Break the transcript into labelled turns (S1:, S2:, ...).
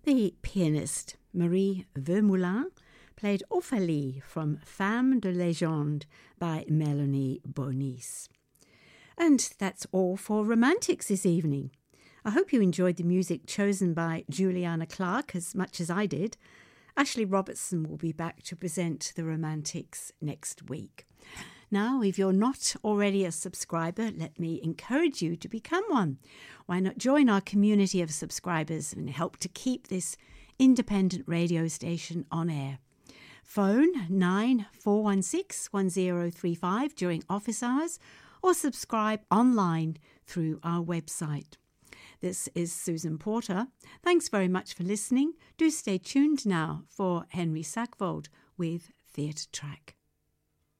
S1: The pianist Marie Vermeulen played Ophélie from Femme de Légende by Mélanie Bonis. And that's all for Romantics this evening. I hope you enjoyed the music chosen by Juliana Clark as much as I did. Ashley Robertson will be back to present the Romantics next week. Now, if you're not already a subscriber, let me encourage you to become one. Why not join our community of subscribers and help to keep this independent radio station on air? Phone 9416-1035 during office hours or subscribe online through our website. This is Susan Porter. Thanks very much for listening. Do stay tuned now for Henry Sackvold with Theatre Track.